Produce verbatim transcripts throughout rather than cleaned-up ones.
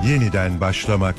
Yeniden başlamak.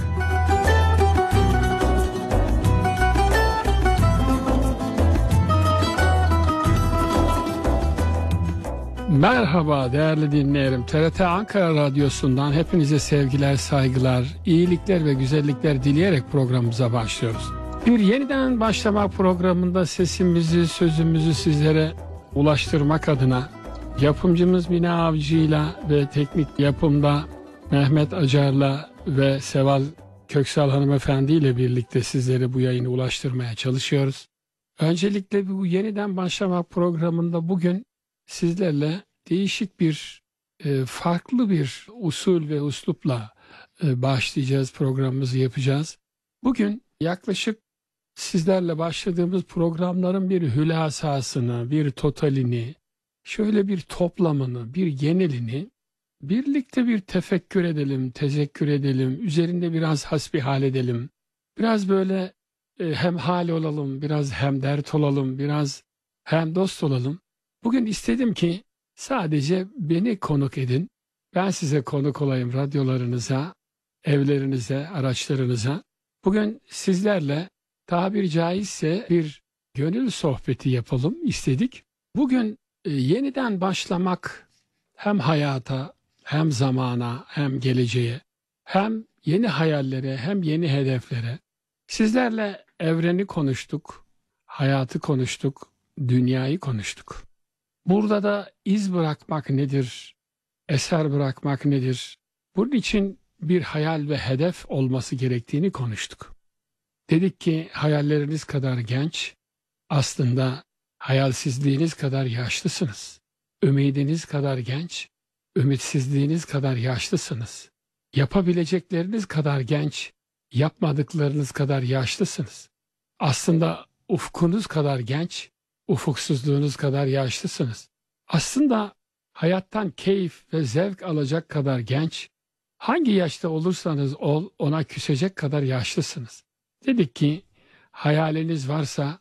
Merhaba değerli dinleyenim. T R T Ankara Radyosu'ndan hepinize sevgiler, saygılar, iyilikler ve güzellikler dileyerek programımıza başlıyoruz. Bir yeniden başlama programında sesimizi, sözümüzü sizlere ulaştırmak adına yapımcımız Mine Avcı'yla ve teknik yapımda Mehmet Acar'la ve Seval Köksal hanımefendi ile birlikte sizlere bu yayını ulaştırmaya çalışıyoruz. Öncelikle bu yeniden başlama programında bugün sizlerle değişik bir, e, farklı bir usul ve üslupla e, başlayacağız, programımızı yapacağız. Bugün yaklaşık sizlerle başladığımız programların bir hülasasını, bir totalini, şöyle bir toplamını, bir genelini birlikte bir tefekkür edelim, tezekkür edelim, üzerinde biraz hasbihal edelim. Biraz böyle e, hem hal olalım, biraz hem dert olalım, biraz hem dost olalım. Bugün istedim ki sadece beni konuk edin. Ben size konuk olayım radyolarınıza, evlerinize, araçlarınıza. Bugün sizlerle tabiri caizse bir gönül sohbeti yapalım istedik. Bugün e, yeniden başlamak hem hayata, hem zamana, hem geleceğe, hem yeni hayallere, hem yeni hedeflere. Sizlerle evreni konuştuk, hayatı konuştuk, dünyayı konuştuk. Burada da iz bırakmak nedir, eser bırakmak nedir? Bunun için bir hayal ve hedef olması gerektiğini konuştuk. Dedik ki hayalleriniz kadar genç, aslında hayalsizliğiniz kadar yaşlısınız. Ümidiniz kadar genç, ümitsizliğiniz kadar yaşlısınız. Yapabilecekleriniz kadar genç, yapmadıklarınız kadar yaşlısınız. Aslında ufkunuz kadar genç, ufuksuzluğunuz kadar yaşlısınız. Aslında hayattan keyif ve zevk alacak kadar genç, hangi yaşta olursanız ol ona küsecek kadar yaşlısınız. Dedik ki hayaliniz varsa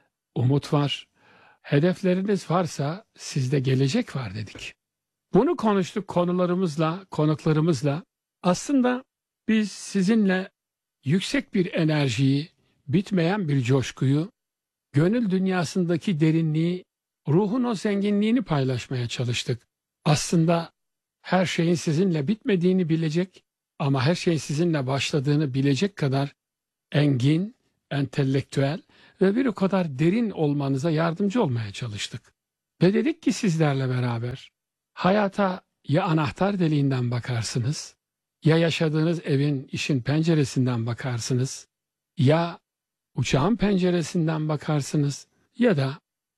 umut var, hedefleriniz varsa sizde gelecek var dedik. Bunu konuştuk konularımızla, konuklarımızla. Aslında biz sizinle yüksek bir enerjiyi, bitmeyen bir coşkuyu, gönül dünyasındaki derinliği, ruhun o zenginliğini paylaşmaya çalıştık. Aslında her şeyin sizinle bitmediğini bilecek ama her şeyin sizinle başladığını bilecek kadar engin, entelektüel ve bir o kadar derin olmanıza yardımcı olmaya çalıştık. Ve dedik ki sizlerle beraber hayata ya anahtar deliğinden bakarsınız, ya yaşadığınız evin, işin penceresinden bakarsınız, ya uçağın penceresinden bakarsınız ya da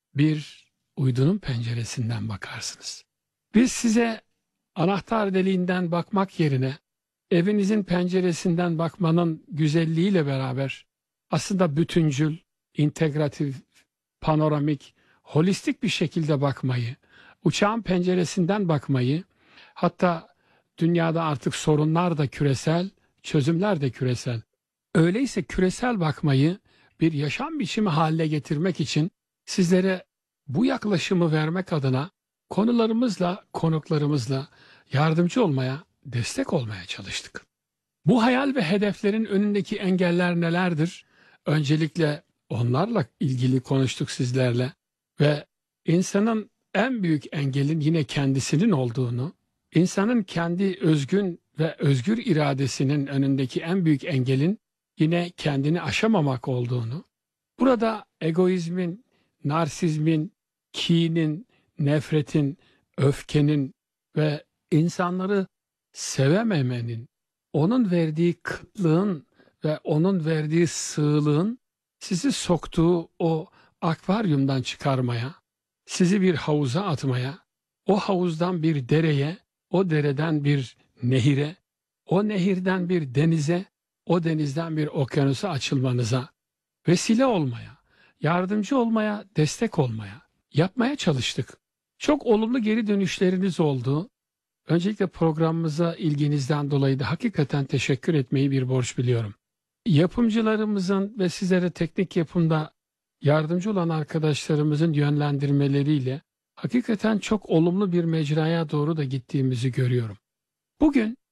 bir uydunun penceresinden bakarsınız. Biz size anahtar deliğinden bakmak yerine evinizin penceresinden bakmanın güzelliğiyle beraber aslında bütüncül, integratif, panoramik, holistik bir şekilde bakmayı, uçağın penceresinden bakmayı, hatta dünyada artık sorunlar da küresel, çözümler de küresel. Öyleyse küresel bakmayı bir yaşam biçimi haline getirmek için sizlere bu yaklaşımı vermek adına konularımızla, konuklarımızla yardımcı olmaya, destek olmaya çalıştık. Bu hayal ve hedeflerin önündeki engeller nelerdir? Öncelikle onlarla ilgili konuştuk sizlerle ve insanın en büyük engelin yine kendisinin olduğunu, insanın kendi özgün ve özgür iradesinin önündeki en büyük engelin yine kendini aşamamak olduğunu, burada egoizmin, narsizmin, kinin, nefretin, öfkenin ve insanları sevememenin, onun verdiği kıtlığın ve onun verdiği sığlığın sizi soktuğu o akvaryumdan çıkarmaya, sizi bir havuza atmaya, o havuzdan bir dereye, o dereden bir nehire, o nehirden bir denize, o denizden bir okyanusa açılmanıza vesile olmaya, yardımcı olmaya, destek olmaya, yapmaya çalıştık. Çok olumlu geri dönüşleriniz oldu. Öncelikle programımıza ilginizden dolayı da hakikaten teşekkür etmeyi bir borç biliyorum. Yapımcılarımızın ve sizlere teknik yapımda yardımcı olan arkadaşlarımızın yönlendirmeleriyle hakikaten çok olumlu bir mecraya doğru da gittiğimizi görüyorum. Bugün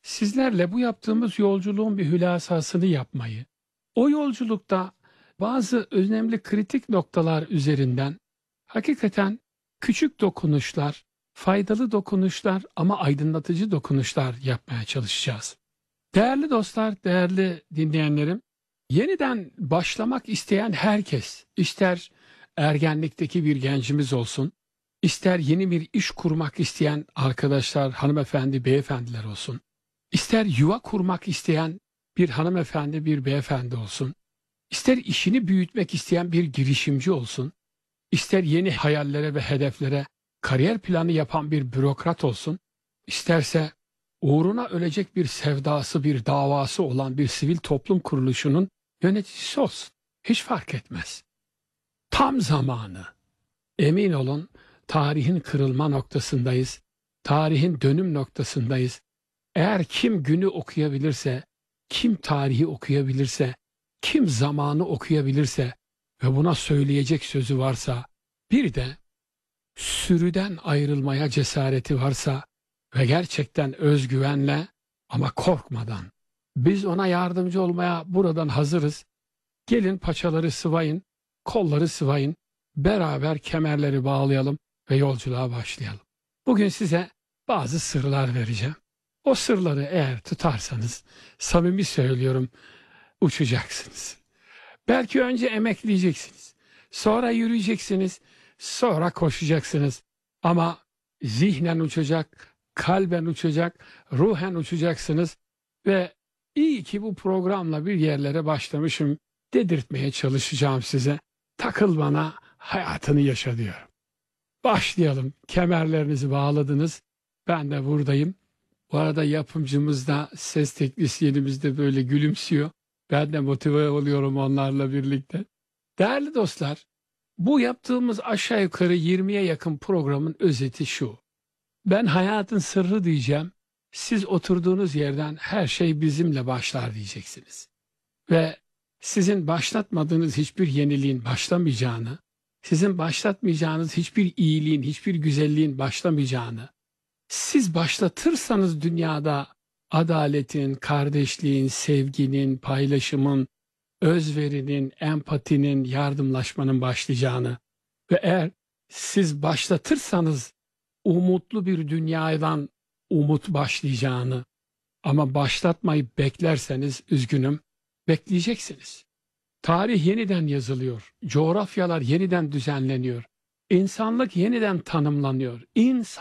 sizlerle bu yaptığımız yolculuğun bir hülasasını yapmayı, o yolculukta bazı önemli kritik noktalar üzerinden hakikaten küçük dokunuşlar, faydalı dokunuşlar ama aydınlatıcı dokunuşlar yapmaya çalışacağız. Değerli dostlar, değerli dinleyenlerim, yeniden başlamak isteyen herkes, ister ergenlikteki bir gencimiz olsun, ister yeni bir iş kurmak isteyen arkadaşlar, hanımefendi, beyefendiler olsun, ister yuva kurmak isteyen bir hanımefendi, bir beyefendi olsun, ister işini büyütmek isteyen bir girişimci olsun, ister yeni hayallere ve hedeflere kariyer planı yapan bir bürokrat olsun, isterse uğruna ölecek bir sevdası, bir davası olan bir sivil toplum kuruluşunun yöneticisi olsun. Hiç fark etmez. Tam zamanı. Emin olun, tarihin kırılma noktasındayız. Tarihin dönüm noktasındayız. Eğer kim günü okuyabilirse, kim tarihi okuyabilirse, kim zamanı okuyabilirse ve buna söyleyecek sözü varsa, bir de sürüden ayrılmaya cesareti varsa ve gerçekten özgüvenle ama korkmadan, biz ona yardımcı olmaya buradan hazırız. Gelin paçaları sıvayın, kolları sıvayın, beraber kemerleri bağlayalım ve yolculuğa başlayalım. Bugün size bazı sırlar vereceğim. O sırları eğer tutarsanız, samimi söylüyorum, uçacaksınız. Belki önce emekleyeceksiniz, sonra yürüyeceksiniz, sonra koşacaksınız. Ama zihnen uçacak, kalben uçacak, ruhen uçacaksınız ve iyi ki bu programla bir yerlere başlamışım dedirtmeye çalışacağım size. Takıl bana, hayatını yaşa diyorum. Başlayalım. Kemerlerinizi bağladınız. Ben de buradayım. Bu arada yapımcımız da, ses teknisyenimiz de böyle gülümsüyor. Ben de motive oluyorum onlarla birlikte. Değerli dostlar, bu yaptığımız aşağı yukarı yirmiye yakın programın özeti şu. Ben hayatın sırrı diyeceğim. Siz oturduğunuz yerden her şey bizimle başlar diyeceksiniz. Ve sizin başlatmadığınız hiçbir yeniliğin başlamayacağını, sizin başlatmayacağınız hiçbir iyiliğin, hiçbir güzelliğin başlamayacağını, siz başlatırsanız dünyada adaletin, kardeşliğin, sevginin, paylaşımın, özverinin, empatinin, yardımlaşmanın başlayacağını ve eğer siz başlatırsanız umutlu bir dünyadan umut başlayacağını ama başlatmayıp beklerseniz üzgünüm, bekleyeceksiniz. Tarih yeniden yazılıyor, coğrafyalar yeniden düzenleniyor, insanlık yeniden tanımlanıyor. İnsan